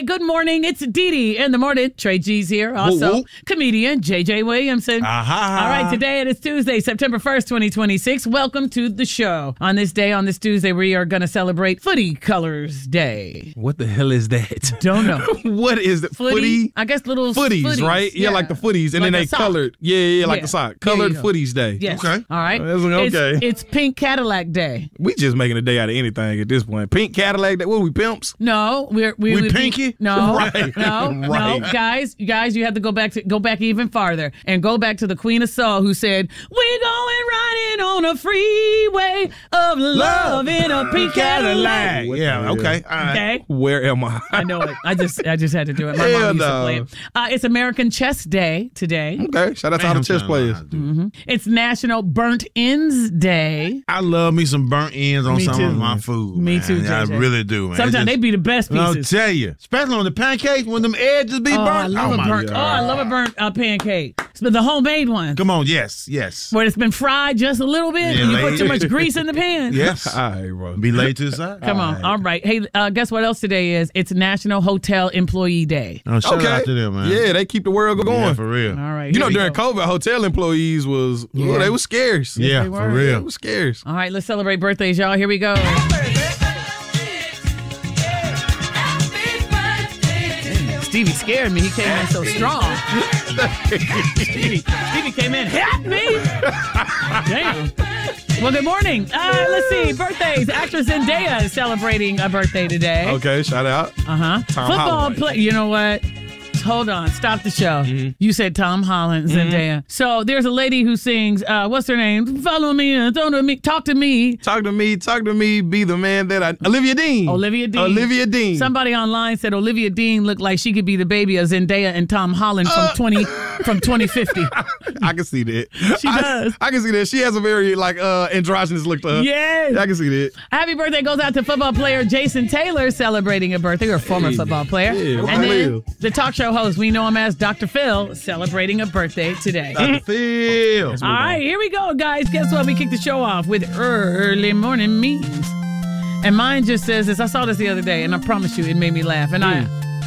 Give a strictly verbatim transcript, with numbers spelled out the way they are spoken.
right, good morning. It's Dee Dee in the morning. Trey G's here. Also, whoop, whoop. comedian J J Williamson. Aha. All right, today it is Tuesday, September first, twenty twenty-six. Welcome to the show. On this day, on this Tuesday, we are going to celebrate Footy Colors Day. What the hell is that? Don't know. What is it? Footy? Footy? I guess little footies, footies, right? Yeah, yeah. like the footies. And Like then a they sock. colored. Yeah, yeah, like Yeah. the sock. There you Colored go. Footies Day. Yes. Okay. All right. That's okay. It's, it's Pink Cadillac Day. We just making a day out of anything at this point. Pink Cadillac Day. What are we, pimps? No, we're we, We would be- pinky? no, Right. no, Right. no, guys, you guys, you have to go back to go back even farther and go back to the Queen of Soul, who said, "We're going riding on a freeway of love in a pink Cadillac." Yeah, okay. All right. Okay. Where am I? I know it. I just I just had to do it. My Hell mom used to no. play it. Uh, it's American Chess Day today. Okay, shout out to all the chess players. It's National Burnt Ends Day. I love me some burnt ends on Me some too. of my food. Me man. too, I J J. really do, man. Sometimes It's they just- be the best I'll pieces. tell you, especially on the pancakes when them edges be Oh, burnt. I love oh a my burnt. God. Oh, I love a burnt uh, pancake. But the homemade one, Come on, yes, yes. where it's been fried just a little bit, Yeah, and you put late. too much grease in the pan. Yes. All right, bro. Be late to the side. Come on. All right. Hey, uh, guess what else today is? It's National Hotel Employee Day. Oh, shout Okay. out to them, man. Yeah, they keep the world going. Yeah, for real. All right. You here know, we during go. COVID, hotel employees was, well, they were scarce. Yeah, they for were. They real. were scarce. All right, let's celebrate birthdays, y'all. Here we go. Stevie scared me. He came in so strong. Stevie, Stevie came in, hit me. Damn. Well, good morning. Uh, let's see. Birthdays. Actress Zendaya is celebrating a birthday today. Okay, shout out. Uh-huh. Tom Football Holland. play. You know what? Hold on. Stop the show. You said Tom Holland, Zendaya. So there's a lady who sings, uh, what's her name? Follow me and talk to me. Talk to me. Talk to me, talk to me, be the man that I... Olivia Dean. Olivia Dean. Olivia Dean. Somebody online said Olivia Dean looked like she could be the baby of Zendaya and Tom Holland from Uh. twenty from twenty fifty. I can see that. She I, does. I can see that. She has a very, like, uh, androgynous look to her. Yes. I can see that. Happy birthday goes out to football player Jason Taylor celebrating a birthday, or former Hey. football player. Yeah, and then Phil. the talk show host, we know him as Doctor Phil, celebrating a birthday today. Doctor Phil. All right, here we go, guys. Guess what? We kicked the show off with early morning memes. And mine just says this. I saw this the other day, and I promise you, it made me laugh. And I